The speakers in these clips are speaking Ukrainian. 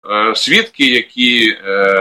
свідки, які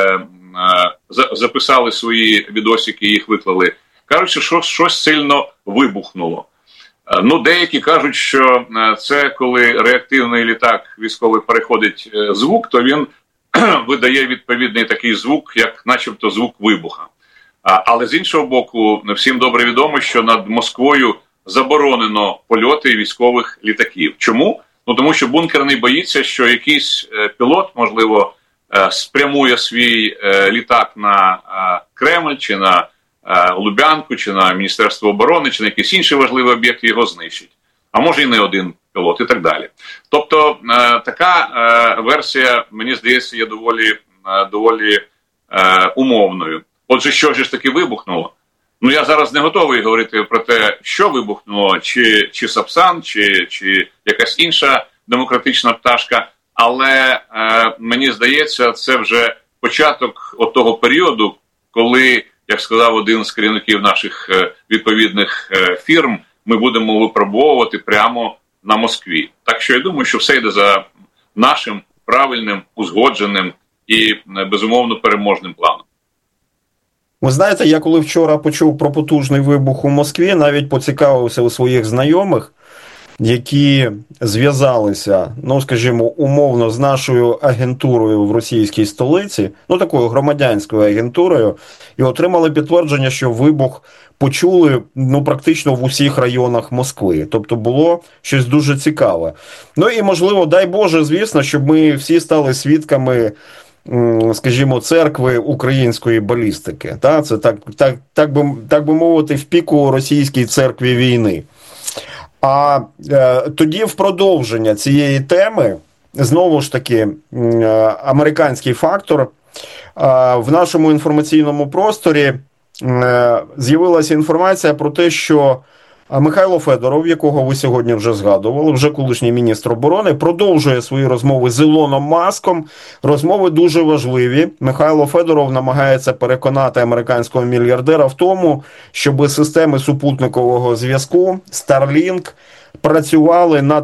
записали свої відосики і їх виклали, кажуть, що щось сильно вибухнуло. Ну, деякі кажуть, що це коли реактивний літак військовий переходить звук, то він видає відповідний такий звук, як начебто звук вибуха. Але з іншого боку, всім добре відомо, що над Москвою заборонено польоти військових літаків. Чому? Ну, тому що бункерний боїться, що якийсь пілот, можливо, спрямує свій літак на Кремль, чи на Лубянку, чи на Міністерство оборони, чи на якийсь інший важливий об'єкт, його знищить. А може і не один пілот, і так далі. Тобто така версія, мені здається, є доволі умовною. Отже, що ж таки вибухнуло? Ну, я зараз не готовий говорити про те, що вибухнуло, чи Сапсан, чи якась інша демократична пташка, але мені здається, це вже початок того періоду, коли, як сказав один з керівників наших відповідних фірм, ми будемо випробовувати прямо на Москві. Так що я думаю, що все йде за нашим правильним, узгодженим і, безумовно, переможним планом. Ви знаєте, я коли вчора почув про потужний вибух у Москві, навіть поцікавився у своїх знайомих, які зв'язалися, ну, скажімо, умовно з нашою агентурою в російській столиці, ну, такою громадянською агентурою, і отримали підтвердження, що вибух почули, ну, практично в усіх районах Москви. Тобто було щось дуже цікаве. Ну, і, можливо, дай Боже, звісно, щоб ми всі стали свідками, скажімо, церкви української балістики. Та? Це так би мовити, в піку російській церкві війни. А тоді в продовження цієї теми, знову ж таки, американський фактор, в нашому інформаційному просторі з'явилася інформація про те, що Михайло Федоров, якого ви сьогодні вже згадували, вже колишній міністр оборони, продовжує свої розмови з Ілоном Маском. Розмови дуже важливі. Михайло Федоров намагається переконати американського мільярдера в тому, щоб системи супутникового зв'язку Starlink працювали над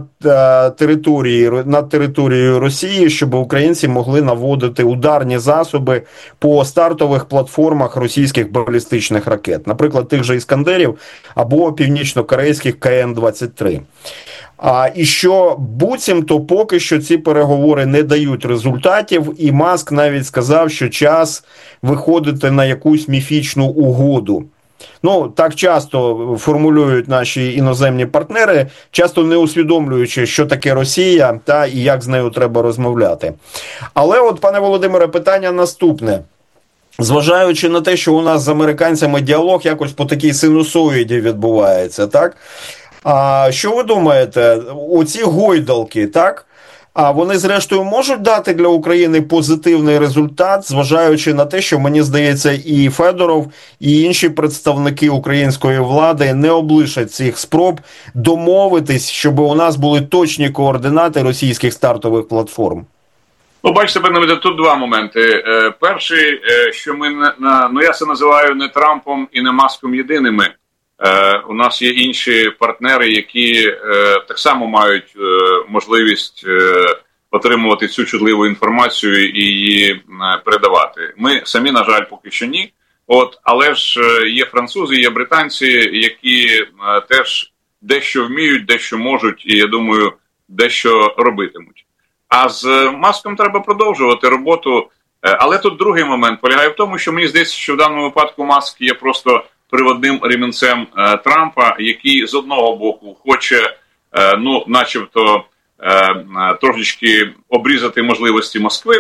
територією Росії, щоб українці могли наводити ударні засоби по стартових платформах російських балістичних ракет, наприклад, тих же «Іскандерів» або північно-корейських КН-23. І що буцімто поки що ці переговори не дають результатів, і Маск навіть сказав, що час виходити на якусь міфічну угоду. Ну, так часто формулюють наші іноземні партнери, часто не усвідомлюючи, що таке Росія та і як з нею треба розмовляти. Але от, пане Володимире, питання наступне. Зважаючи на те, що у нас з американцями діалог якось по такій синусоїді відбувається, так? А що ви думаєте, оці гойдалки, так? А вони, зрештою, можуть дати для України позитивний результат, зважаючи на те, що, мені здається, і Федоров, і інші представники української влади не облишать цих спроб домовитись, щоб у нас були точні координати російських стартових платформ? Ну, бачите, пане Медведєв, тут два моменти. Перший, що ми, я це називаю не Трампом і не Маском єдиними. У нас є інші партнери, які так само мають можливість отримувати цю чутливу інформацію і її передавати. Ми самі, на жаль, поки що ні. Але ж є французи, є британці, які теж дещо вміють, дещо можуть і, я думаю, дещо робитимуть. А з Маском треба продовжувати роботу. Але тут другий момент полягає в тому, що мені здається, що в даному випадку Маск є просто приводним ремінцем Трампа, який з одного боку хоче, начебто, трошечки обрізати можливості Москви,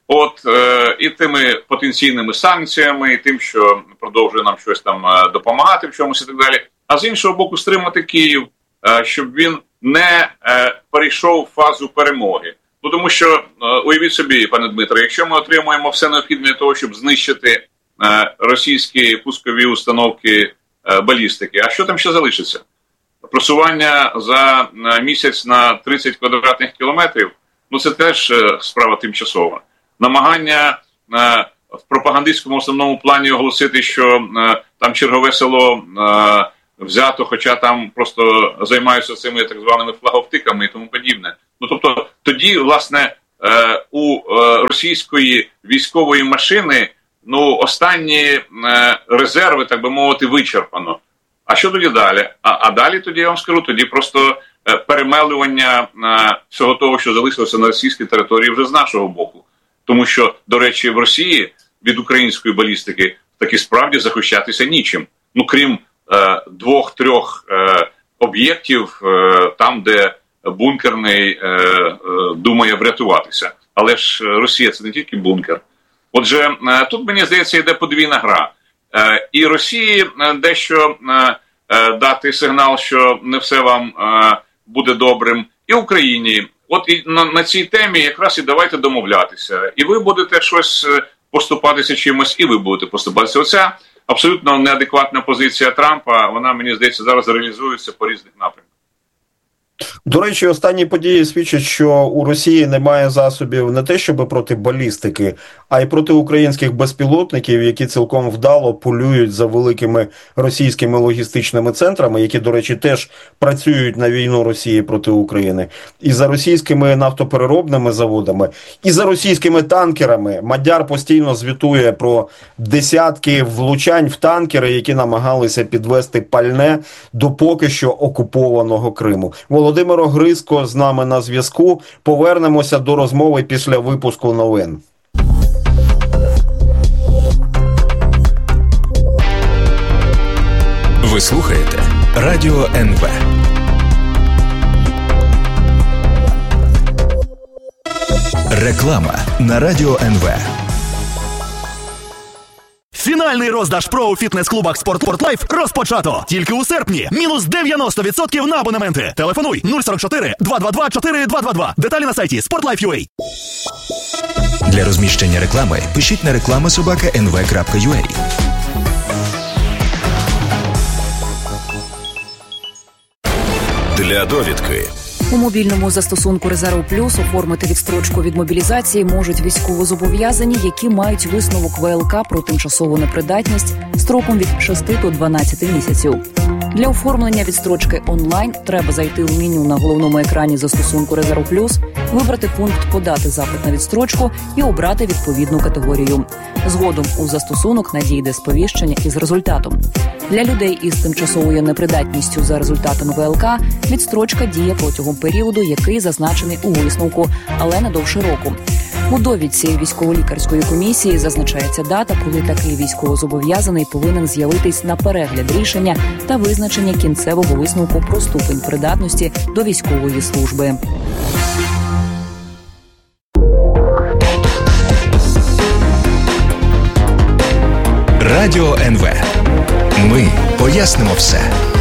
і тими потенційними санкціями, і тим, що продовжує нам щось там допомагати в чомусь і так далі, а з іншого боку стримати Київ, щоб він не перейшов в фазу перемоги. Тому що, уявіть собі, пане Дмитре, якщо ми отримуємо все необхідне для того, щоб знищити російські пускові установки балістики, а що там ще залишиться? Просування за місяць на 30 квадратних кілометрів, це теж справа тимчасова. Намагання в пропагандистському основному плані оголосити, що там чергове село взято, хоча там просто займаються цими так званими флаговтиками і тому подібне. Тобто тоді, власне, у російської військової машини, останні резерви, так би мовити, вичерпано. А що тоді далі? А далі тоді, я вам скажу, тоді просто перемелювання всього того, що залишилося на російській території вже з нашого боку. Тому що, до речі, в Росії від української балістики таки справді захищатися нічим. Крім 2-3 об'єктів, там, де бункерний думає врятуватися. Але ж Росія – це не тільки бункер. Отже, тут, мені здається, йде подвійна гра. І Росії дещо дати сигнал, що не все вам буде добрим, і Україні. От і на цій темі якраз і давайте домовлятися. І ви будете щось поступатися чимось, і ви будете поступатися. Оця абсолютно неадекватна позиція Трампа, вона, мені здається, зараз реалізується по різних напрямках. До речі, останні події свідчать, що у Росії немає засобів не те, щоб проти балістики, а й проти українських безпілотників, які цілком вдало полюють за великими російськими логістичними центрами, які, до речі, теж працюють на війну Росії проти України, і за російськими нафтопереробними заводами, і за російськими танкерами. Мадяр постійно звітує про десятки влучань в танкери, які намагалися підвести пальне до поки що окупованого Криму. Володимир Огризко з нами на зв'язку. Повернемося до розмови після випуску новин. Ви слухаєте Радіо НВ. Реклама на Радіо НВ. Фінальний роздаж ПРО у фітнес-клубах «Спортлайф» розпочато. Тільки у серпні. Мінус 90% на абонементи. Телефонуй 044 222 4222. Деталі на сайті sportlife.ua. Для розміщення реклами пишіть на reklama@nv.ua. Для довідки. У мобільному застосунку «Резерв Плюс» оформити відстрочку від мобілізації можуть військовозобов'язані, які мають висновок ВЛК про тимчасову непридатність строком від 6 до 12 місяців. Для оформлення відстрочки онлайн треба зайти у меню на головному екрані застосунку «Резерв Плюс», вибрати пункт «Подати запит на відстрочку» і обрати відповідну категорію. Згодом у застосунок надійде сповіщення із результатом. Для людей із тимчасовою непридатністю за результатами ВЛК відстрочка діє протягом періоду, який зазначений у висновку, але не довше року. У довідці військово-лікарської комісії зазначається дата, коли такий військовозобов'язаний повинен з'явитись на перегляд рішення та визначення кінцевого висновку про ступень придатності до військової служби. Радіо НВ. Ми пояснимо все.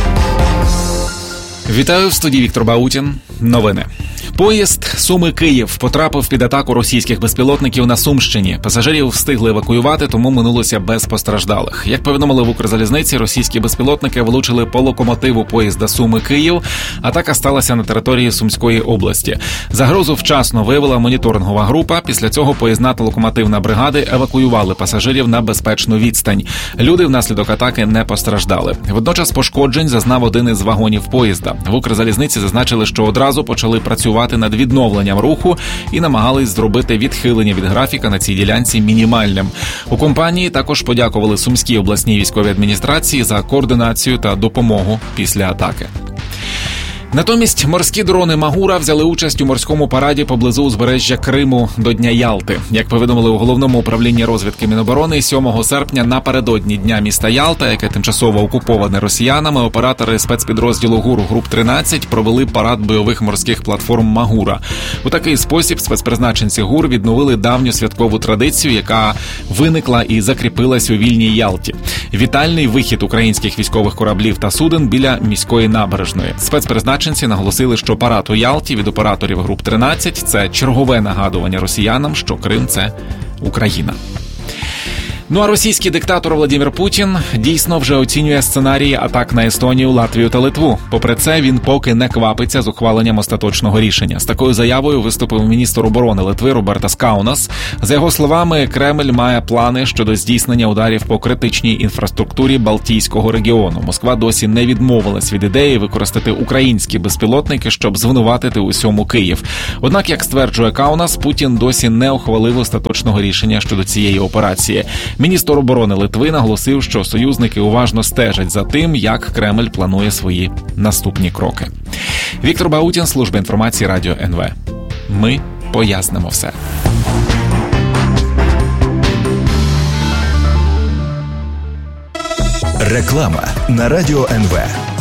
Вітаю, в студії Віктор Баутін. Новини. Поїзд Суми-Київ потрапив під атаку російських безпілотників на Сумщині. Пасажирів встигли евакуювати, тому минулося без постраждалих. Як повідомили в Укрзалізниці, російські безпілотники влучили по локомотиву поїзда Суми-Київ. Атака сталася на території Сумської області. Загрозу вчасно виявила моніторингова група. Після цього поїзна та локомотивна бригади евакуювали пасажирів на безпечну відстань. Люди внаслідок атаки не постраждали. Водночас пошкоджень зазнав один із вагонів поїзда. В Укрзалізниці зазначили, що одразу почали працювати над відновленням руху і намагались зробити відхилення від графіка на цій ділянці мінімальним. У компанії також подякували Сумській обласній військовій адміністрації за координацію та допомогу після атаки. Натомість морські дрони Магура взяли участь у морському параді поблизу узбережжя Криму до Дня Ялти. Як повідомили у Головному управлінні розвідки Міноборони, 7 серпня напередодні Дня міста Ялта, яке тимчасово окуповане росіянами, оператори спецпідрозділу ГУР Груп-13 провели парад бойових морських платформ Магура. У такий спосіб спецпризначенці ГУР відновили давню святкову традицію, яка виникла і закріпилась у вільній Ялті. Вітальний вихід українських військових кораблів та суден біля міської набережної. Спецпризначенці наголосили, що парад у Ялті від операторів Груп-13 – це чергове нагадування росіянам, що Крим – це Україна. Ну а російський диктатор Владимир Путін дійсно вже оцінює сценарії атак на Естонію, Латвію та Литву. Попри це, він поки не квапиться з ухваленням остаточного рішення. З такою заявою виступив міністр оборони Литви Робертас Каунас. За його словами, Кремль має плани щодо здійснення ударів по критичній інфраструктурі Балтійського регіону. Москва досі не відмовилась від ідеї використати українські безпілотники, щоб звинуватити усьому Київ. Однак, як стверджує Каунас, Путін досі не ухвалив остаточного рішення щодо цієї операції. Міністр оборони Литви наголосив, що союзники уважно стежать за тим, як Кремль планує свої наступні кроки. Віктор Баутін, служба інформації Радіо НВ. Ми пояснимо все. Реклама на Радіо НВ.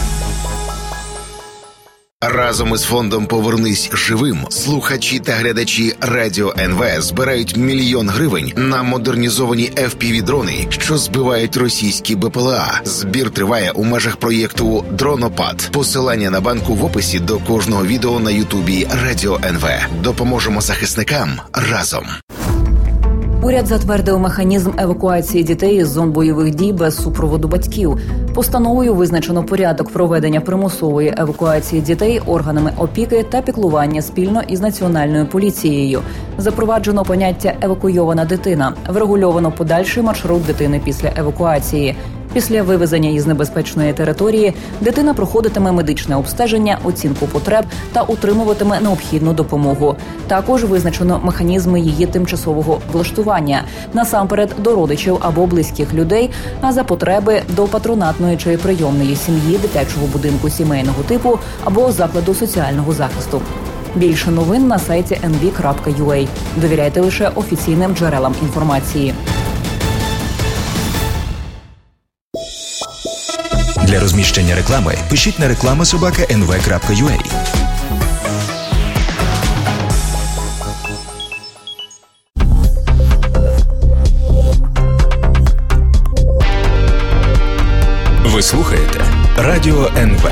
Разом із фондом «Повернись живим» слухачі та глядачі Радіо НВ збирають 1 мільйон гривень на модернізовані FPV-дрони, що збивають російські БПЛА. Збір триває у межах проєкту «Дронопад». Посилання на банку в описі до кожного відео на Ютубі Радіо НВ. Допоможемо захисникам разом. Уряд затвердив механізм евакуації дітей із зон бойових дій без супроводу батьків. Постановою визначено порядок проведення примусової евакуації дітей органами опіки та піклування спільно із Національною поліцією. Запроваджено поняття «евакуйована дитина». Врегульовано подальший маршрут дитини після евакуації. Після вивезення із небезпечної території дитина проходитиме медичне обстеження, оцінку потреб та отримуватиме необхідну допомогу. Також визначено механізми її тимчасового влаштування, насамперед до родичів або близьких людей, а за потреби до патронатної чи прийомної сім'ї, дитячого будинку сімейного типу або закладу соціального захисту. Більше новин на сайті nv.ua. Довіряйте лише офіційним джерелам інформації. Для розміщення реклами пишіть на reklama@nv.ua. Ви слухаєте Радіо НВ.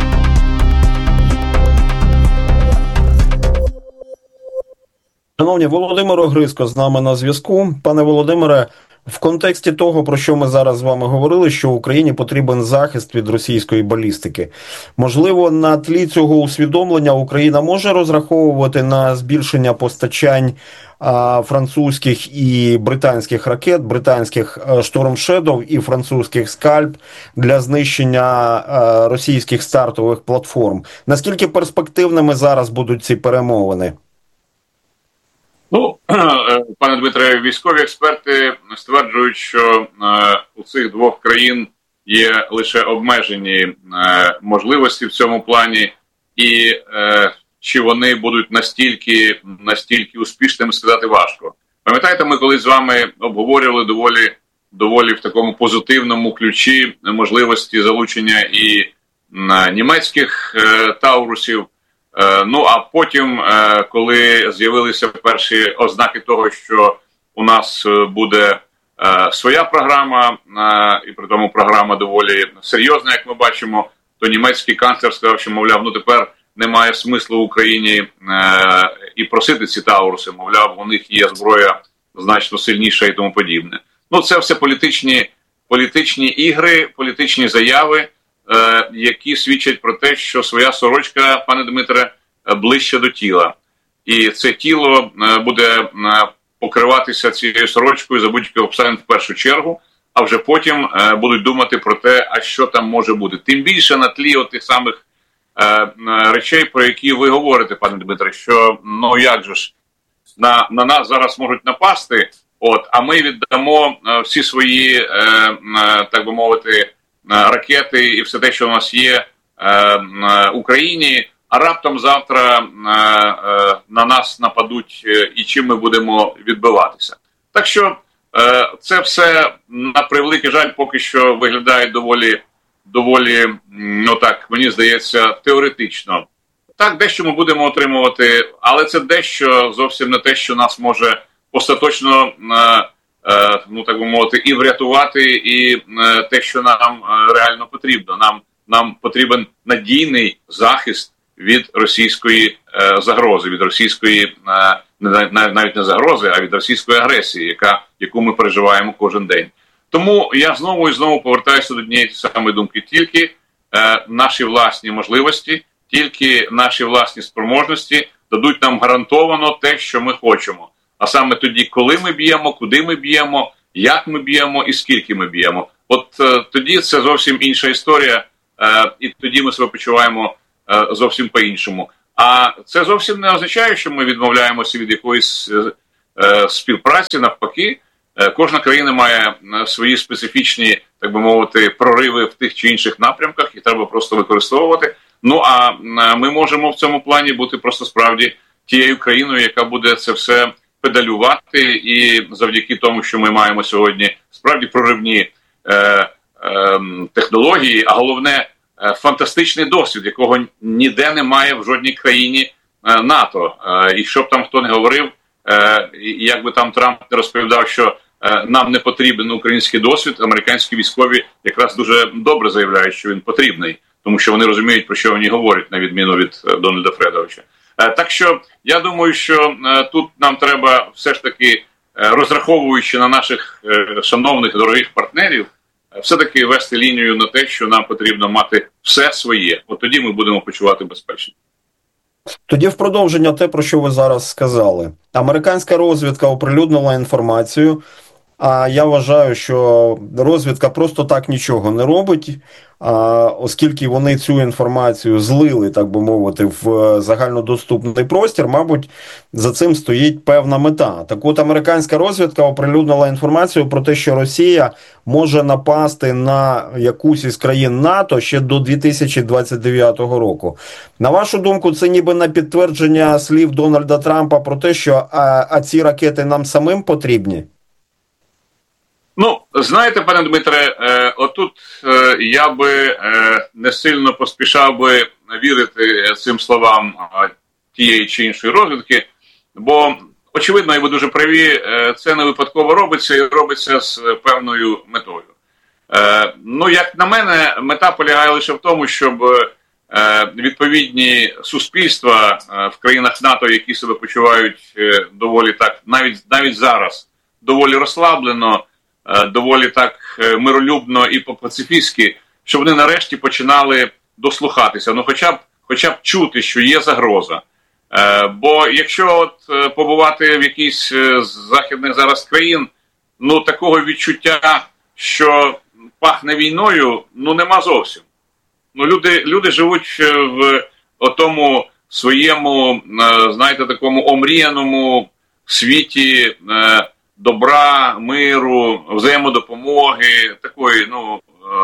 Шановні, Володимир Огризко з нами на зв'язку. Пане Володимире, в контексті того, про що ми зараз з вами говорили, що Україні потрібен захист від російської балістики. Можливо, на тлі цього усвідомлення Україна може розраховувати на збільшення постачань французьких і британських ракет, британських Storm Shadow і французьких Scalp для знищення російських стартових платформ. Наскільки перспективними зараз будуть ці перемовини? Ну, пане Дмитре, військові експерти стверджують, що у цих двох країн є лише обмежені можливості в цьому плані, і чи вони будуть настільки успішними, сказати важко. Пам'ятаєте, ми колись з вами обговорювали доволі в такому позитивному ключі можливості залучення і німецьких таурусів. Ну, а потім, коли з'явилися перші ознаки того, що у нас буде своя програма, і при тому програма доволі серйозна, як ми бачимо, то німецький канцлер сказав, що, мовляв, ну тепер немає смислу в Україні і просити ці тауруси, мовляв, у них є зброя значно сильніша і тому подібне. Ну, це все політичні ігри, політичні заяви, які свідчать про те, що своя сорочка, пане Дмитре, ближче до тіла. І це тіло буде покриватися цією сорочкою за будь-яких обставин в першу чергу, а вже потім будуть думати про те, а що там може бути. Тим більше на тлі тих самих речей, про які ви говорите, пане Дмитре, що, ну як же ж, на нас зараз можуть напасти, а ми віддамо всі свої, так би мовити, ракети і все те, що у нас є Україні, а раптом завтра на нас нападуть і чим ми будемо відбиватися. Так що це все, на превеликий жаль, поки що виглядає доволі, ну так, мені здається, теоретично. Так, дещо ми будемо отримувати, але це дещо зовсім не те, що нас може остаточно, ну так би мовити, і врятувати, і те, що нам реально потрібно. Нам потрібен надійний захист від російської загрози, від російської навіть не загрози, а від російської агресії, яку ми переживаємо кожен день. Тому я знову і знову повертаюся до однієї самої думки. Тільки наші власні можливості, тільки наші власні спроможності дадуть нам гарантовано те, що ми хочемо. А саме тоді, коли ми б'ємо, куди ми б'ємо, як ми б'ємо і скільки ми б'ємо. От тоді це зовсім інша історія, і тоді ми себе почуваємо зовсім по-іншому. А це зовсім не означає, що ми відмовляємося від якоїсь співпраці, навпаки. Кожна країна має свої специфічні, так би мовити, прориви в тих чи інших напрямках, і треба просто використовувати. Ну, а ми можемо в цьому плані бути просто справді тією країною, яка буде це все педалювати, і завдяки тому, що ми маємо сьогодні справді проривні технології, а головне фантастичний досвід, якого ніде немає в жодній країні НАТО. І щоб там хто не говорив, як би там Трамп не розповідав, що нам не потрібен український досвід, американські військові якраз дуже добре заявляють, що він потрібний, тому що вони розуміють, про що вони говорять, на відміну від Дональда Фредовича. Так що я думаю, що тут нам треба все ж таки, розраховуючи на наших шановних, дорогих партнерів, все-таки вести лінію на те, що нам потрібно мати все своє. От тоді ми будемо почувати безпечно. Тоді в продовження те, про що ви зараз сказали. Американська розвідка оприлюднила інформацію, а я вважаю, що розвідка просто так нічого не робить, оскільки вони цю інформацію злили, так би мовити, в загальнодоступний простір, мабуть, за цим стоїть певна мета. Так от, американська розвідка оприлюднила інформацію про те, що Росія може напасти на якусь із країн НАТО ще до 2029 року. На вашу думку, це ніби на підтвердження слів Дональда Трампа про те, що ці ракети нам самим потрібні? Ну, знаєте, пане Дмитре, отут я би не сильно поспішав би вірити цим словам тієї чи іншої розвідки, бо, очевидно, і ви дуже праві, це не випадково робиться, і робиться з певною метою. Ну, як на мене, мета полягає лише в тому, щоб відповідні суспільства в країнах НАТО, які себе почувають доволі так, навіть зараз, доволі розслаблено, доволі так миролюбно і по-пацифістськи, щоб вони нарешті починали дослухатися, ну хоча б чути, що є загроза. Бо якщо от побувати в якійсь з західних зараз країн, ну такого відчуття, що пахне війною, ну нема зовсім. Ну люди живуть в отому своєму, знаєте, такому омріяному світі добра, миру, взаємодопомоги, такої, ну,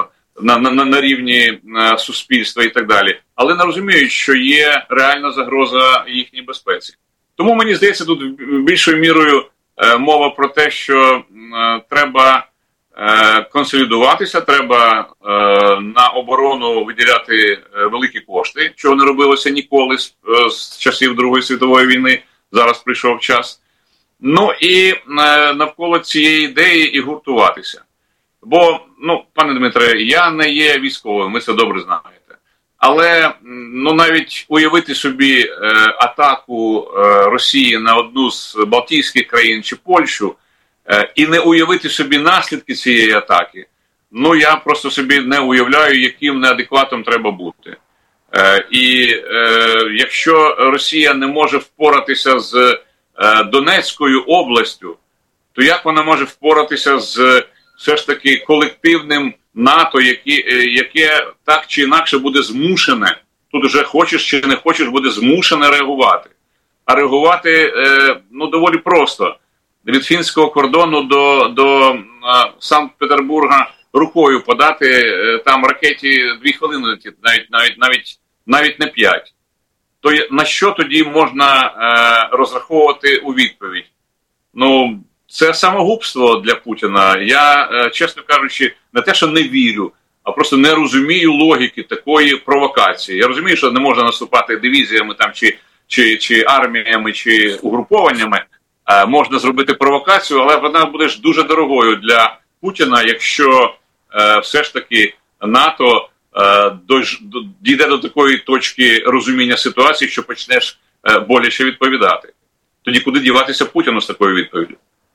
на рівні суспільства і так далі. Але не розуміють, що є реальна загроза їхній безпеці. Тому, мені здається, тут більшою мірою мова про те, що треба консолідуватися, треба на оборону виділяти великі кошти, чого не робилося ніколи з часів Другої світової війни, зараз прийшов час. Ну і навколо цієї ідеї і гуртуватися. Бо, ну, пане Дмитре, я не є військовим, ви це добре знаєте. Але, ну, навіть уявити собі атаку Росії на одну з Балтійських країн чи Польщу і не уявити собі наслідки цієї атаки, ну, я просто собі не уявляю, яким неадекватом треба бути. І якщо Росія не може впоратися з Донецькою областю, то як вона може впоратися з все ж таки колективним НАТО, яке так чи інакше буде змушене, тут уже хочеш чи не хочеш, буде змушене реагувати. А реагувати, ну, доволі просто. Від фінського кордону до Санкт-Петербурга рукою подати, там ракеті 2 хвилини летить, навіть не 5. То на що тоді можна розраховувати у відповідь? Ну, це самогубство для Путіна. Я, чесно кажучи, не те, що не вірю, а просто не розумію логіки такої провокації. Я розумію, що не можна наступати дивізіями там, чи арміями, чи угрупованнями. Можна зробити провокацію, але вона буде ж дуже дорогою для Путіна, якщо все ж таки НАТО дійде до такої точки розуміння ситуації, що почнеш боляче відповідати. тоді куди діватися Путіну з такою відповіддю?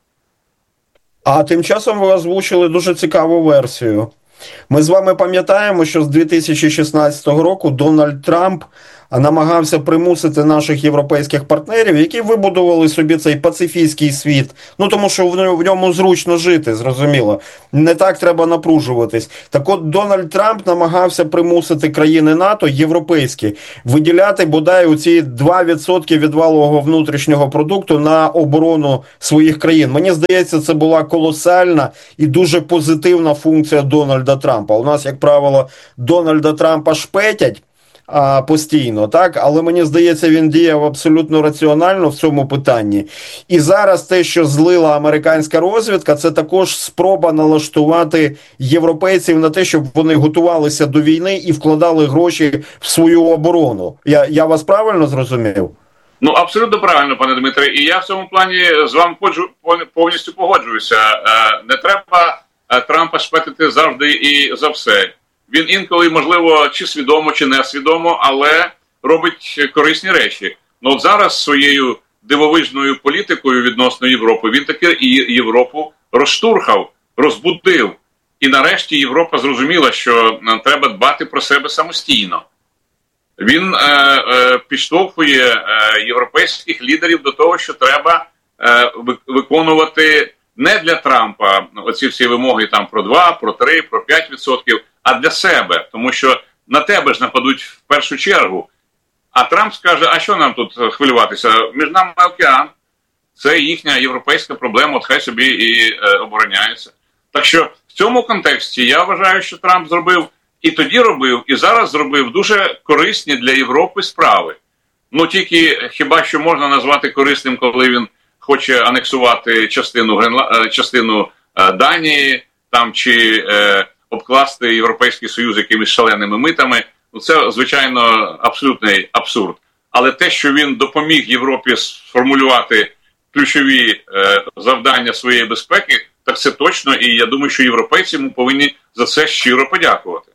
А тим часом ви озвучили дуже цікаву версію. Ми з вами пам'ятаємо, що з 2016 року Дональд Трамп намагався примусити наших європейських партнерів, які вибудували собі цей пацифійський світ, тому що в ньому зручно жити, зрозуміло. Не так треба напружуватись. Так от Дональд Трамп намагався примусити країни НАТО, європейські, виділяти бодай оці 2% від валового внутрішнього продукту на оборону своїх країн. Мені здається, це була колосальна і дуже позитивна функція Дональда Трампа. У нас, як правило, Дональда Трампа шпетять постійно, так? Але мені здається, він діяв абсолютно раціонально в цьому питанні. І зараз те, що злила американська розвідка, це також спроба налаштувати європейців на те, щоб вони готувалися до війни і вкладали гроші в свою оборону. Я вас правильно зрозумів? Ну, абсолютно правильно, пане Дмитре. І я в цьому плані з вами повністю погоджуюся. Не треба Трампа шпетити завжди і за все. Він інколи, можливо, чи свідомо, чи несвідомо, але робить корисні речі. Ну от зараз своєю дивовижною політикою відносно Європи він таки і Європу розштурхав, розбудив. І нарешті Європа зрозуміла, що треба дбати про себе самостійно. Він підштовхує європейських лідерів до того, що треба виконувати не для Трампа оці всі вимоги там про 2, про 3, про 5%, а для себе. Тому що на тебе ж нападуть в першу чергу. А Трамп скаже, а що нам тут хвилюватися? Між нами океан. Це їхня європейська проблема, от хай собі і обороняється. Так що в цьому контексті я вважаю, що Трамп зробив і тоді робив, і зараз зробив дуже корисні для Європи справи. Ну тільки хіба що можна назвати корисним, коли він хоче анексувати частину Данії там, чи обкласти Європейський Союз якимись шаленими митами. Ну, це, звичайно, абсолютний абсурд. Але те, що він допоміг Європі сформулювати ключові завдання своєї безпеки, так це точно, і я думаю, що європейці йому повинні за це щиро подякувати.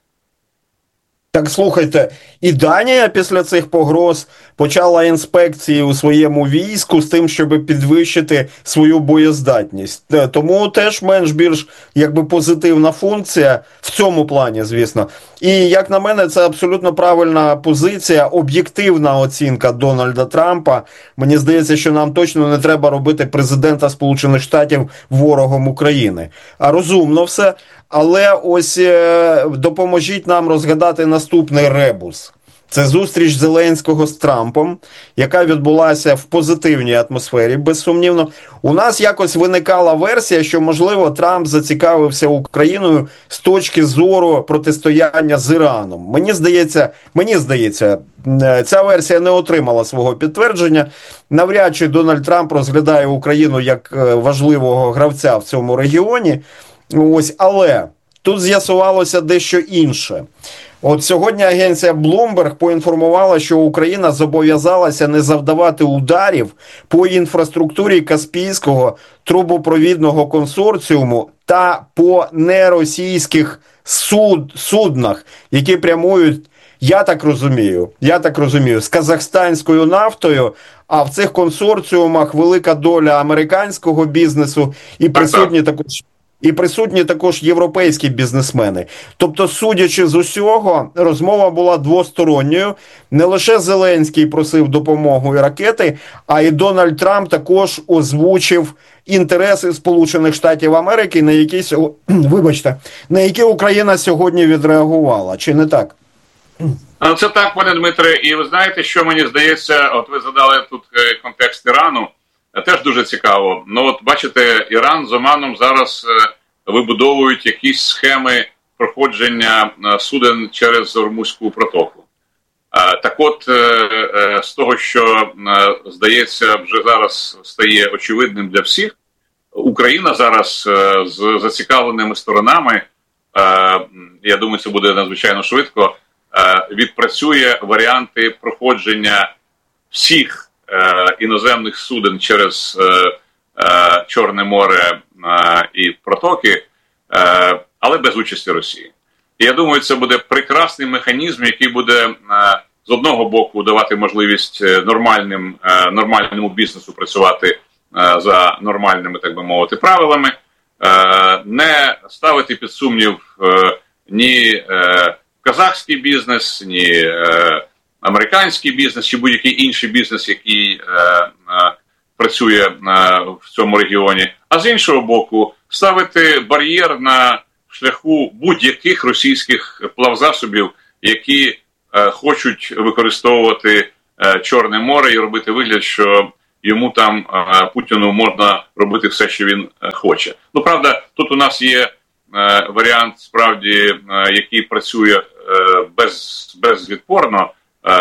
Так, слухайте, і Данія після цих погроз почала інспекції у своєму війську з тим, щоб підвищити свою боєздатність. Тому теж менш-більш позитивна функція в цьому плані, звісно. І, як на мене, це абсолютно правильна позиція, об'єктивна оцінка Дональда Трампа. Мені здається, що нам точно не треба робити президента Сполучених Штатів ворогом України. А розумно все. Але ось допоможіть нам розгадати наступний ребус. Це зустріч Зеленського з Трампом, яка відбулася в позитивній атмосфері, безсумнівно. У нас якось виникала версія, що, можливо, Трамп зацікавився Україною з точки зору протистояння з Іраном. Мені здається, ця версія не отримала свого підтвердження. Навряд чи Дональд Трамп розглядає Україну як важливого гравця в цьому регіоні. Ось, але тут з'ясувалося дещо інше. От сьогодні агенція Bloomberg поінформувала, що Україна зобов'язалася не завдавати ударів по інфраструктурі Каспійського трубопровідного консорціуму та по неросійських суднах, які прямують, я так розумію, з казахстанською нафтою, а в цих консорціумах велика доля американського бізнесу і присутні також європейські бізнесмени. Тобто, судячи з усього, розмова була двосторонньою. Не лише Зеленський просив допомогу і ракети, а і Дональд Трамп також озвучив інтереси Сполучених Штатів Америки, на які Україна сьогодні відреагувала. Чи не так? Це так, пане Дмитре. І ви знаєте, що мені здається, от ви задали тут контекст Ірану. Теж дуже цікаво. Ну от бачите, Іран з Оманом зараз вибудовують якісь схеми проходження суден через Ормузьку протоку. Так от, з того, що, здається, вже зараз стає очевидним для всіх, Україна зараз з зацікавленими сторонами, я думаю, це буде надзвичайно швидко, відпрацює варіанти проходження всіх іноземних суден через Чорне море і протоки, але без участі Росії. І я думаю, це буде прекрасний механізм, який буде з одного боку давати можливість нормальному бізнесу працювати за нормальними, так би мовити, правилами, не ставити під сумнів ні казахський бізнес, ні американський бізнес, чи будь-який інший бізнес, який працює в цьому регіоні, а з іншого боку ставити бар'єр на шляху будь-яких російських плавзасобів, які хочуть використовувати Чорне море і робити вигляд, що йому там, Путіну, можна робити все, що він хоче. Ну, правда, тут у нас є варіант, справді, який працює безвідпорно,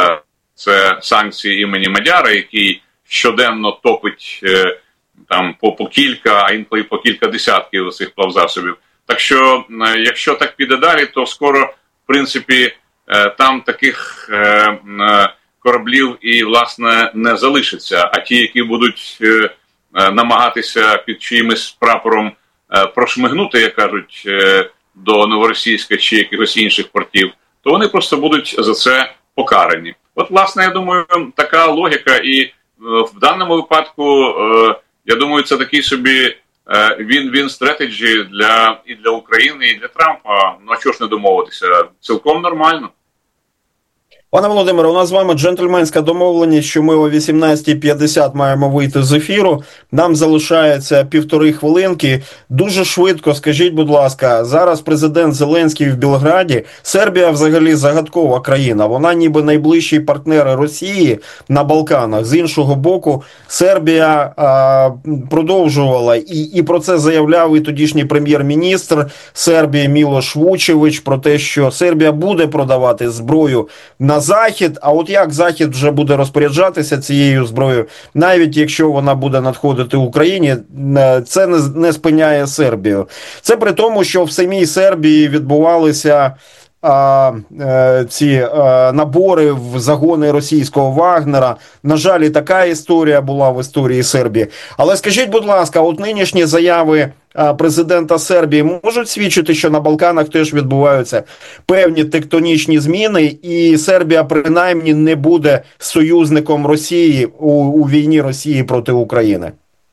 це санкції імені Мадяра, який щоденно топить там по кілька, а інколи по кілька десятків цих плавзасобів. Так що, якщо так піде далі, то скоро, в принципі, там таких кораблів і, власне, не залишиться. А ті, які будуть намагатися під чиїмось прапором прошмигнути, як кажуть, до Новоросійська чи якихось інших портів, то вони просто будуть за це покарані. От, власне, я думаю, така логіка. І в даному випадку, я думаю, це такий собі він-він стратегії і для України, і для Трампа. Ну, а чого ж не домовитися? Цілком нормально. Пане Володимире, у нас з вами джентльменська домовленість, що ми о 18:50 маємо вийти з ефіру. Нам залишається 1,5 хвилинки. Дуже швидко, скажіть, будь ласка, зараз президент Зеленський в Білграді. Сербія взагалі загадкова країна. Вона ніби найближчий партнер Росії на Балканах. З іншого боку, Сербія продовжувала, і про це заявляв і тодішній прем'єр-міністр Сербії Мілош Вучевич, про те, що Сербія буде продавати зброю на Захід, а от як Захід вже буде розпоряджатися цією зброєю, навіть якщо вона буде надходити Україні, це не спиняє Сербію. Це при тому, що в самій Сербії відбувалися ці набори в загони російського Вагнера. На жаль, і така історія була в історії Сербії. Але скажіть, будь ласка, от нинішні заяви президента Сербії можуть свідчити, що на Балканах теж відбуваються певні тектонічні зміни, і Сербія принаймні не буде союзником Росії у війні Росії проти України?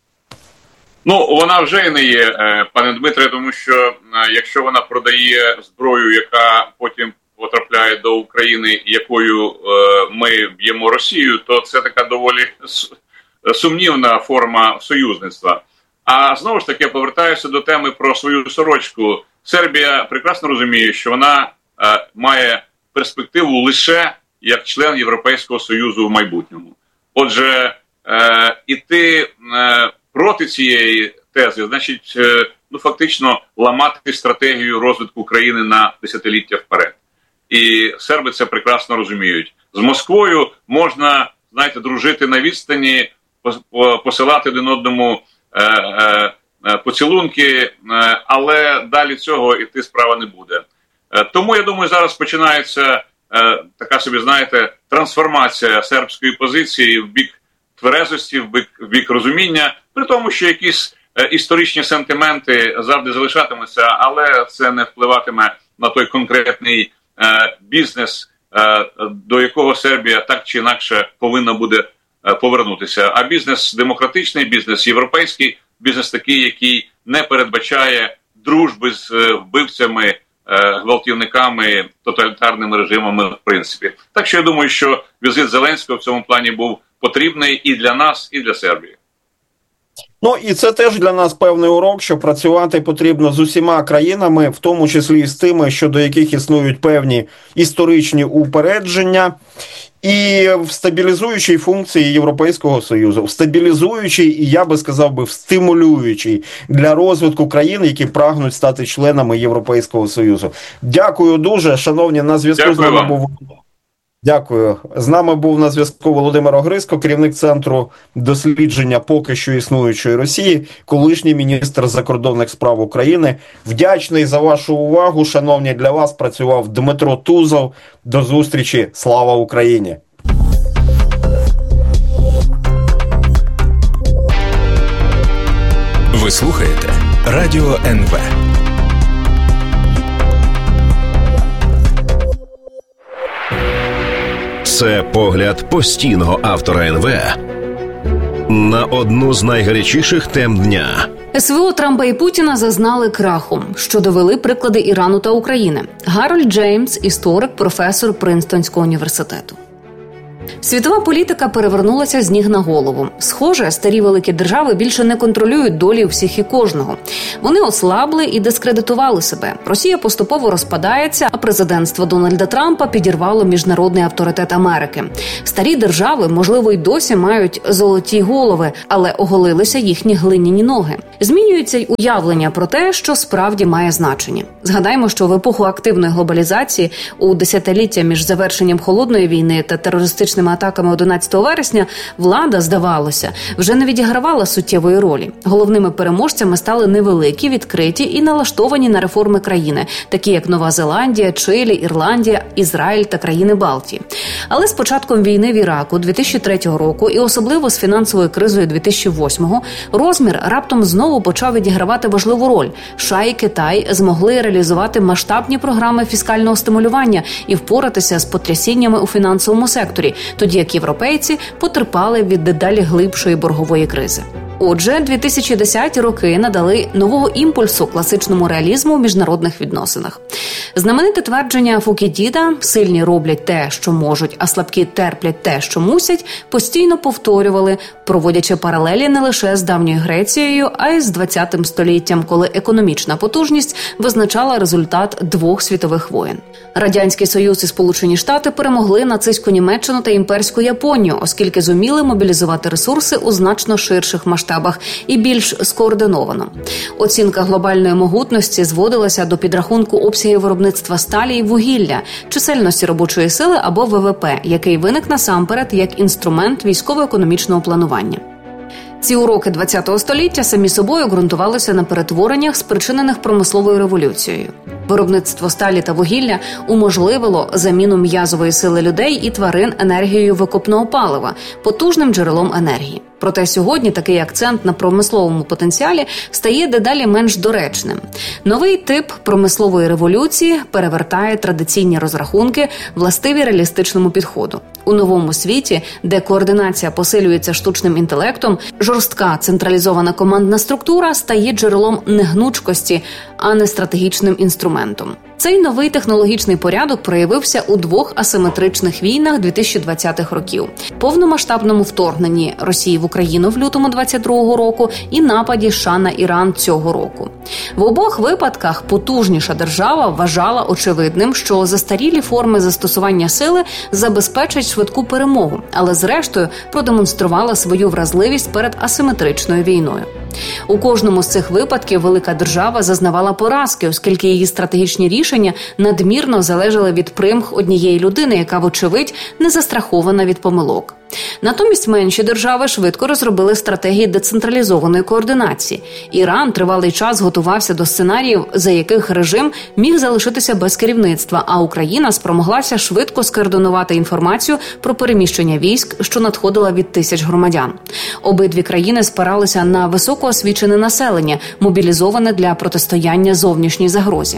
Ну, вона вже і не є, пане Дмитре, тому що якщо вона продає зброю, яка потім потрапляє до України, якою ми б'ємо Росію, то це така доволі сумнівна форма союзництва. А знову ж таки, я повертаюся до теми про свою сорочку. Сербія прекрасно розуміє, що вона має перспективу лише як член Європейського Союзу в майбутньому. Отже, іти проти цієї тези, значить, ну, фактично ламати стратегію розвитку країни на десятиліття вперед. І серби це прекрасно розуміють. З Москвою можна, знаєте, дружити на відстані, посилати один одному поцілунки, але далі цього іти справа не буде. Тому, я думаю, зараз починається така собі, знаєте, трансформація сербської позиції в бік тверезості, в бік розуміння, при тому, що якісь історичні сентименти завжди залишатимуться, але це не впливатиме на той конкретний бізнес, до якого Сербія так чи інакше повинна буде повернутися. А бізнес демократичний, бізнес європейський, бізнес такий, який не передбачає дружби з вбивцями, гвалтівниками, тоталітарними режимами в принципі. Так що я думаю, що візит Зеленського в цьому плані був потрібний і для нас, і для Сербії. Ну, і це теж для нас певний урок, що працювати потрібно з усіма країнами, в тому числі і з тими, щодо яких існують певні історичні упередження, і в стабілізуючій функції Європейського Союзу, в стабілізуючій і, я би сказав в стимулюючій для розвитку країн, які прагнуть стати членами Європейського Союзу. Дякую дуже, шановні, на зв'язку з нами був... Дякую. З нами був на зв'язку Володимир Огризко, керівник Центру дослідження поки що існуючої Росії, колишній міністр закордонних справ України. Вдячний за вашу увагу, шановні, для вас працював Дмитро Тузов. До зустрічі. Слава Україні! Ви слухаєте Радіо НВ. Це погляд постійного автора НВ на одну з найгарячіших тем дня. СВО Трампа і Путіна зазнали краху, що довели приклади Ірану та України. Гарольд Джеймс – історик, професор Принстонського університету. Світова політика перевернулася з ніг на голову. Схоже, старі великі держави більше не контролюють долі всіх і кожного. Вони ослабли і дискредитували себе. Росія поступово розпадається, а президентство Дональда Трампа підірвало міжнародний авторитет Америки. Старі держави, можливо, й досі мають золоті голови, але оголилися їхні глиняні ноги. Змінюється й уявлення про те, що справді має значення. Згадаймо, що в епоху активної глобалізації у десятиліття між завершенням Холодної війни та терористичними атаками 11 вересня влада, здавалося, вже не відігравала суттєвої ролі. Головними переможцями стали невеликі, відкриті і налаштовані на реформи країни, такі як Нова Зеландія, Чилі, Ірландія, Ізраїль та країни Балтії. Але з початком війни в Іраку 2003 року і особливо з фінансовою кризою 2008-го розмір раптом знову почав відігравати важливу роль. США і Китай змогли реалізувати масштабні програми фіскального стимулювання і впоратися з потрясіннями у фінансовому секторі, тоді як європейці потерпали від дедалі глибшої боргової кризи. Отже, 2010-ті роки надали нового імпульсу класичному реалізму у міжнародних відносинах. Знамените твердження Фукідіда «сильні роблять те, що можуть, а слабкі терплять те, що мусять» постійно повторювали, проводячи паралелі не лише з давньою Грецією, а й з 20-м століттям, коли економічна потужність визначала результат двох світових воєн. Радянський Союз і Сполучені Штати перемогли нацистську Німеччину та імперську Японію, оскільки зуміли мобілізувати ресурси у значно ширших масштабах і більш скоординовано. Оцінка глобальної могутності зводилася до підрахунку обсягів виробництва сталі і вугілля, чисельності робочої сили або ВВП, який виник насамперед як інструмент військово-економічного планування. Ці уроки ХХ століття самі собою ґрунтувалися на перетвореннях, спричинених промисловою революцією. Виробництво сталі та вугілля уможливило заміну м'язової сили людей і тварин енергією викопного палива, потужним джерелом енергії. Проте сьогодні такий акцент на промисловому потенціалі стає дедалі менш доречним. Новий тип промислової революції перевертає традиційні розрахунки, властиві реалістичному підходу. У новому світі, де координація посилюється штучним інтелектом, жорстка централізована командна структура стає джерелом негнучкості, а не стратегічним інструментом. Цей новий технологічний порядок проявився у двох асиметричних війнах 2020-х років – повномасштабному вторгненні Росії в Україну в лютому 22-го року і нападі США на Іран цього року. В обох випадках потужніша держава вважала очевидним, що застарілі форми застосування сили забезпечать швидку перемогу, але зрештою продемонструвала свою вразливість перед асиметричною війною. У кожному з цих випадків велика держава зазнавала поразки, оскільки її стратегічні рішення надмірно залежали від примх однієї людини, яка, вочевидь, не застрахована від помилок. Натомість менші держави швидко розробили стратегії децентралізованої координації. Іран тривалий час готувався до сценаріїв, за яких режим міг залишитися без керівництва, а Україна спромоглася швидко скоординувати інформацію про переміщення військ, що надходила від тисяч громадян. Обидві країни спиралися на високоосвічене населення, мобілізоване для протистояння зовнішній загрозі.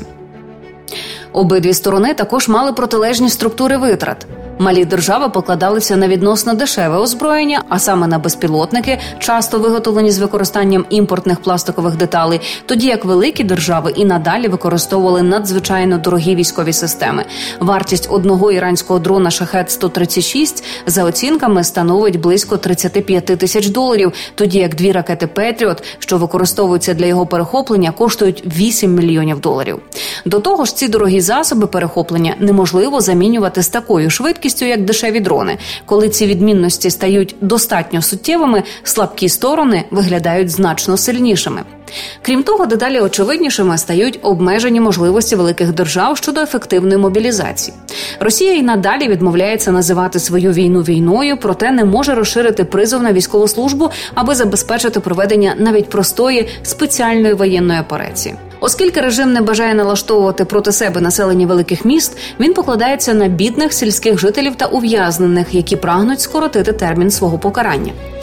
Обидві сторони також мали протилежні структури витрат. Малі держави покладалися на відносно дешеве озброєння, а саме на безпілотники, часто виготовлені з використанням імпортних пластикових деталей, тоді як великі держави і надалі використовували надзвичайно дорогі військові системи. Вартість одного іранського дрона «Шахед-136» за оцінками становить близько $35 тисяч, тоді як дві ракети «Петріот», що використовуються для його перехоплення, коштують $8 мільйонів. До того ж, ці дорогі засоби перехоплення неможливо замінювати з такою швидкістю, як дешеві дрони. Коли ці відмінності стають достатньо суттєвими, слабкі сторони виглядають значно сильнішими. Крім того, дедалі очевиднішими стають обмежені можливості великих держав щодо ефективної мобілізації. Росія і надалі відмовляється називати свою війну війною, проте не може розширити призов на військову службу, аби забезпечити проведення навіть простої спеціальної воєнної операції. Оскільки режим не бажає налаштовувати проти себе населення великих міст, він покладається на бідних сільських жителів та ув'язнених, які прагнуть скоротити термін свого покарання.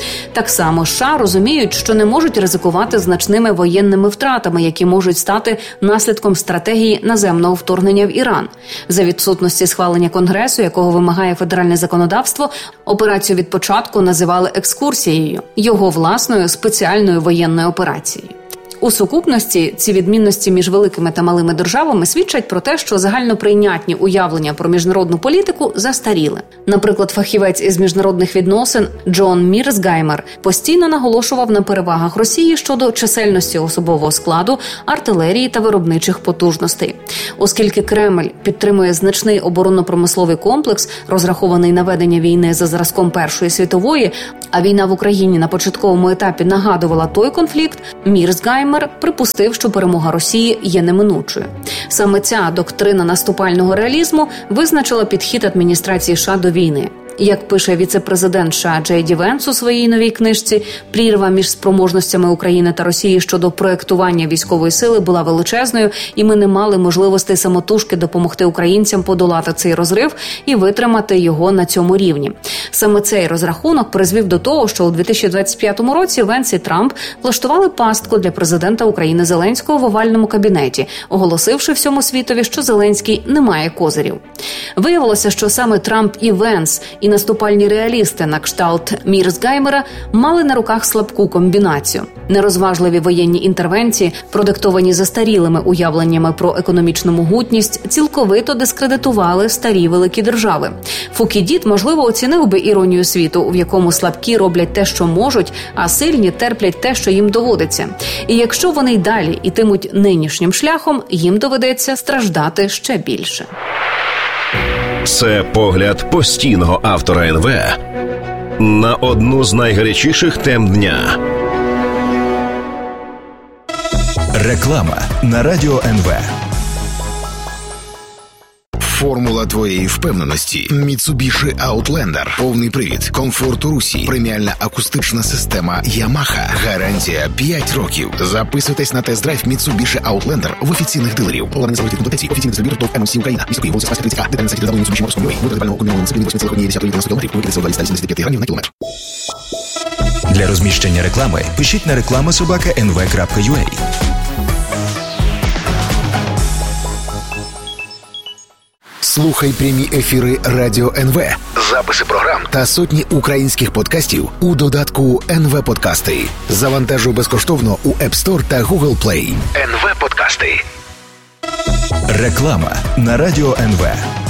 Так само США розуміють, що не можуть ризикувати значними воєнними втратами, які можуть стати наслідком стратегії наземного вторгнення в Іран. За відсутності схвалення Конгресу, якого вимагає федеральне законодавство, операцію від початку називали екскурсією, його власною спеціальною воєнною операцією. У сукупності ці відмінності між великими та малими державами свідчать про те, що загальноприйнятні уявлення про міжнародну політику застаріли. Наприклад, фахівець із міжнародних відносин Джон Мірсгаймер постійно наголошував на перевагах Росії щодо чисельності особового складу, артилерії та виробничих потужностей. Оскільки Кремль підтримує значний оборонно-промисловий комплекс, розрахований на ведення війни за зразком Першої світової, а війна в Україні на початковому етапі нагадувала той конфлікт, Мірсгаймер припустив, що перемога Росії є неминучою. Саме ця доктрина наступального реалізму визначила підхід адміністрації США до війни. Як пише віце-президент США Джей Ді Венс у своїй новій книжці, прірва між спроможностями України та Росії щодо проєктування військової сили була величезною, і ми не мали можливості самотужки допомогти українцям подолати цей розрив і витримати його на цьому рівні. Саме цей розрахунок призвів до того, що у 2025 році Венс і Трамп влаштували пастку для президента України Зеленського в овальному кабінеті, оголосивши всьому світові, що Зеленський не має козирів. Виявилося, що саме Трамп і Венс і наступальні реалісти на кшталт Мірсгаймера мали на руках слабку комбінацію. Нерозважливі воєнні інтервенції, продиктовані застарілими уявленнями про економічну могутність, цілковито дискредитували старі великі держави. Фукідід, можливо, оцінив би іронію світу, в якому слабкі роблять те, що можуть, а сильні терплять те, що їм доводиться. І якщо вони й далі ітимуть нинішнім шляхом, їм доведеться страждати ще більше. Це погляд постійного автора НВ на одну з найгарячіших тем дня. Реклама на Радіо НВ. Формула твоєї впевненості. Mitsubishi Outlander. Повний привід. Комфорт у русі. Преміальна акустична система Yamaha. Гарантія 5 років. Записуйтесь на тест-драйв Mitsubishi Outlander в офіційних дилерів. Поларний заводів комплектації. Офіційний дистриб'ютор ТОВ МС Україна. Місто Київ, вулиця Спаська 30А. Детальна сайті www.mitsubishi.com.ua. Вибір детального комбінованого цикл 8,1 км. Вибір 275 грамів на кілометр. Для розміщення реклами пишіть на reklama@nv.ua. Слухай прямі ефіри Радіо НВ, записи програм та сотні українських подкастів у додатку НВ Подкасти. Завантажуй безкоштовно у App Store та Google Play. НВ Подкасти. Реклама на Радіо НВ.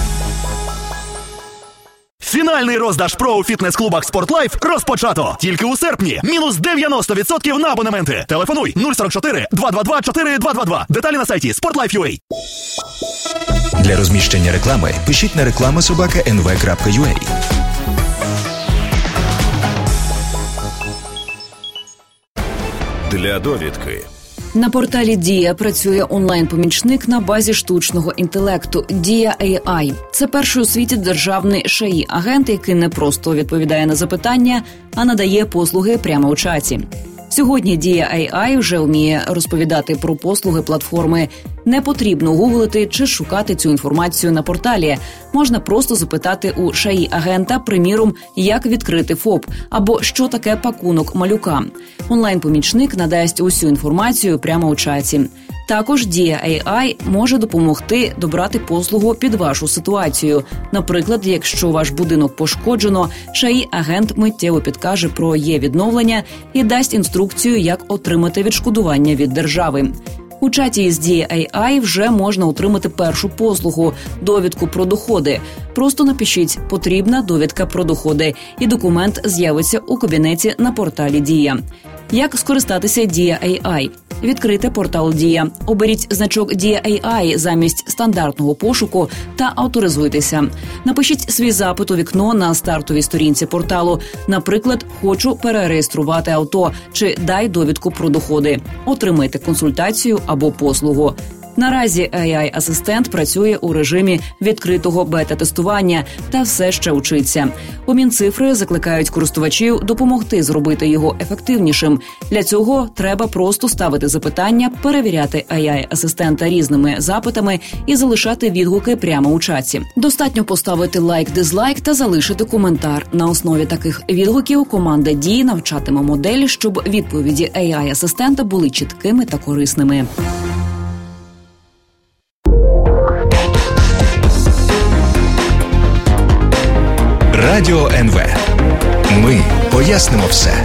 Фінальний роздаж ПРО у фітнес-клубах «Спортлайф» розпочато. Тільки у серпні. Мінус 90% на абонементи. Телефонуй 044 222 4222. Деталі на сайті sportlife.ua. Для розміщення реклами пишіть на reklama@nv.ua. Для довідки. На порталі «Дія» працює онлайн-помічник на базі штучного інтелекту «Дія AI». Це перший у світі державний ШАІ-агент, який не просто відповідає на запитання, а надає послуги прямо у чаті. Сьогодні «Дія AI» вже вміє розповідати про послуги платформи. Не потрібно гуглити чи шукати цю інформацію на порталі. Можна просто запитати у ШАІ-агента, приміром, як відкрити ФОП, або що таке пакунок малюка. Онлайн-помічник надасть усю інформацію прямо у чаті. Також «Дія AI» може допомогти добрати послугу під вашу ситуацію. Наприклад, якщо ваш будинок пошкоджено, ШАІ-агент миттєво підкаже про є-відновлення і дасть інструкцію, як отримати відшкодування від держави. У чаті із «Дія AI» вже можна отримати першу послугу – довідку про доходи. Просто напишіть «Потрібна довідка про доходи» і документ з'явиться у кабінеті на порталі «Дія». Як скористатися «Дія AI»? Відкрийте портал «Дія», оберіть значок «Дія AI» замість стандартного пошуку та авторизуйтеся. Напишіть свій запит у вікно на стартовій сторінці порталу. Наприклад, «Хочу перереєструвати авто» чи «Дай довідку про доходи». Отримайте консультацію або послугу. Наразі AI-асистент працює у режимі відкритого бета-тестування та все ще учиться. У Мінцифри закликають користувачів допомогти зробити його ефективнішим. Для цього треба просто ставити запитання, перевіряти AI-асистента різними запитами і залишати відгуки прямо у чаті. Достатньо поставити лайк-дизлайк та залишити коментар. На основі таких відгуків команда Дії навчатиме модель, щоб відповіді AI-асистента були чіткими та корисними. Радіо НВ. Ми пояснимо все.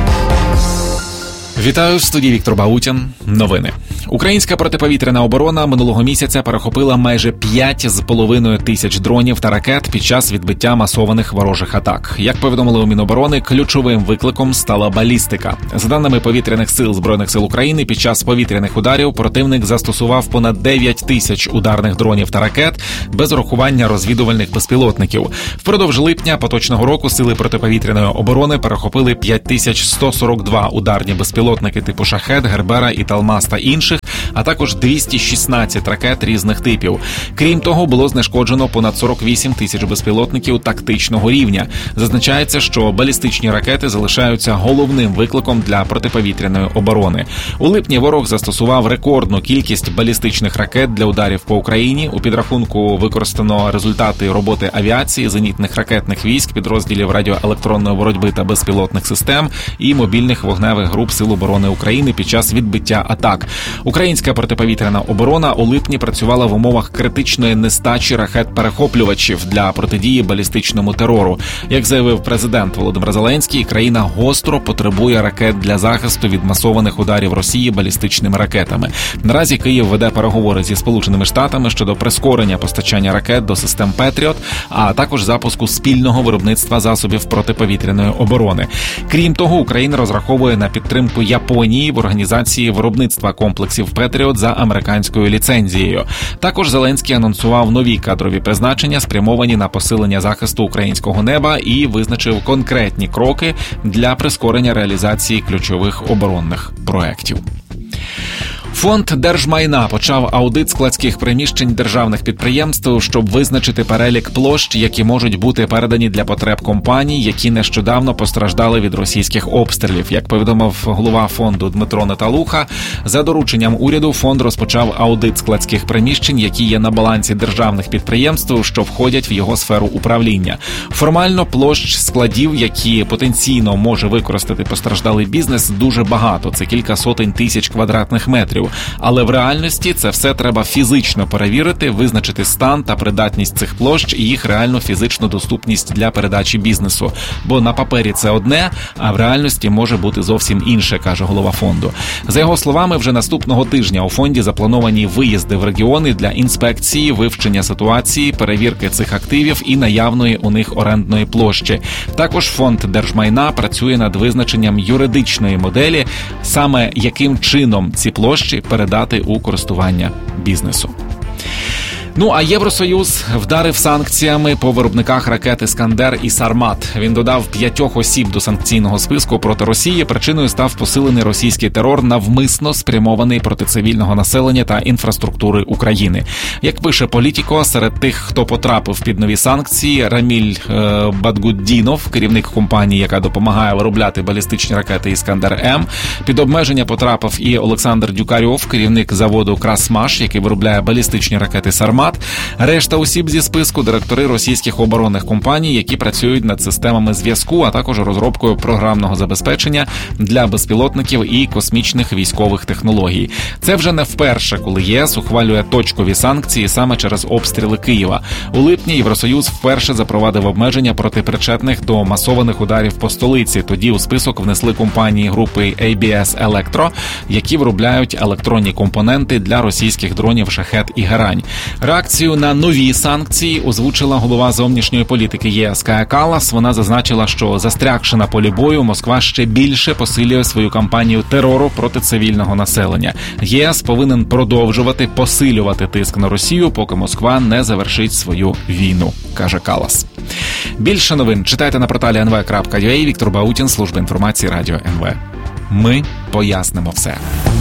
Вітаю, в студії Віктор Баутін. Новини. Українська протиповітряна оборона минулого місяця перехопила майже 5,5 тисяч дронів та ракет під час відбиття масованих ворожих атак. Як повідомили у Міноборони, ключовим викликом стала балістика. За даними повітряних сил Збройних сил України, під час повітряних ударів противник застосував понад 9 тисяч ударних дронів та ракет без урахування розвідувальних безпілотників. Впродовж липня поточного року сили протиповітряної оборони перехопили 5142 ударні безпілотники типу «Шахед», «Гербера» і «Талмас» та інших, а також 216 ракет різних типів. Крім того, було знешкоджено понад 48 тисяч безпілотників тактичного рівня. Зазначається, що балістичні ракети залишаються головним викликом для протиповітряної оборони. У липні ворог застосував рекордну кількість балістичних ракет для ударів по Україні. У підрахунку використано результати роботи авіації, зенітних ракетних військ, підрозділів радіоелектронної боротьби та безпілотних систем і мобільних вогневих груп Сил оборони України під час відбиття атак. Українська протиповітряна оборона у липні працювала в умовах критичної нестачі ракет-перехоплювачів для протидії балістичному терору. Як заявив президент Володимир Зеленський, країна гостро потребує ракет для захисту від масованих ударів Росії балістичними ракетами. Наразі Київ веде переговори зі Сполученими Штатами щодо прискорення постачання ракет до систем «Петріот», а також запуску спільного виробництва засобів протиповітряної оборони. Крім того, Україна розраховує на підтримку Японії в організації виробництва комплексів «Петріот» за американською ліцензією. Також Зеленський анонсував нові кадрові призначення, спрямовані на посилення захисту українського неба, і визначив конкретні кроки для прискорення реалізації ключових оборонних проєктів. Фонд держмайна почав аудит складських приміщень державних підприємств, щоб визначити перелік площ, які можуть бути передані для потреб компаній, які нещодавно постраждали від російських обстрілів. Як повідомив голова фонду Дмитро Неталуха, за дорученням уряду фонд розпочав аудит складських приміщень, які є на балансі державних підприємств, що входять в його сферу управління. Формально площ складів, які потенційно може використати постраждалий бізнес, дуже багато. Це кілька сотень тисяч квадратних метрів. Але в реальності це все треба фізично перевірити, визначити стан та придатність цих площ і їх реальну фізичну доступність для передачі бізнесу. Бо на папері це одне, а в реальності може бути зовсім інше, каже голова фонду. За його словами, вже наступного тижня у фонді заплановані виїзди в регіони для інспекції, вивчення ситуації, перевірки цих активів і наявної у них орендної площі. Також фонд держмайна працює над визначенням юридичної моделі, саме яким чином ці площі передати у користування бізнесу. А Євросоюз вдарив санкціями по виробниках ракет «Іскандер» і «Сармат». Він додав 5 осіб до санкційного списку проти Росії. Причиною став посилений російський терор, навмисно спрямований проти цивільного населення та інфраструктури України. Як пише Політіко, серед тих, хто потрапив під нові санкції, Раміль Бадгуддінов, керівник компанії, яка допомагає виробляти балістичні ракети «Іскандер-М». Під обмеження потрапив і Олександр Дюкарьов, керівник заводу «Красмаш», який виробляє балістичні ракети «Сармат». Решта осіб зі списку – директори російських оборонних компаній, які працюють над системами зв'язку, а також розробкою програмного забезпечення для безпілотників і космічних військових технологій. Це вже не вперше, коли ЄС ухвалює точкові санкції саме через обстріли Києва. У липні Євросоюз вперше запровадив обмеження проти причетних до масованих ударів по столиці. Тоді у список внесли компанії групи ABS Electro, які виробляють електронні компоненти для російських дронів «Шахед» і «Герань». Реакцію на нові санкції озвучила голова зовнішньої політики ЄС Кая Каллас. Вона зазначила, що, застрягши на полі бою, Москва ще більше посилює свою кампанію терору проти цивільного населення. ЄС повинен продовжувати посилювати тиск на Росію, поки Москва не завершить свою війну, каже Каллас. Більше новин читайте на порталі nv.ua. Віктор Баутін, служба інформації Радіо НВ. Ми пояснимо все.